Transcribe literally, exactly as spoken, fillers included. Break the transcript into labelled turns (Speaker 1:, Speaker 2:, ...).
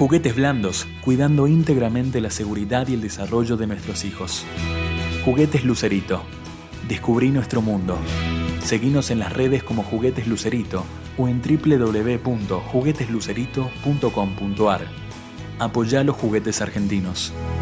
Speaker 1: Juguetes blandos, cuidando íntegramente la seguridad y el desarrollo de nuestros hijos. Juguetes Lucerito. Descubrí nuestro mundo. Seguinos en las redes como Juguetes Lucerito o en doble u doble u doble u punto juguetes lucerito punto com punto a r. Apoyá los juguetes argentinos.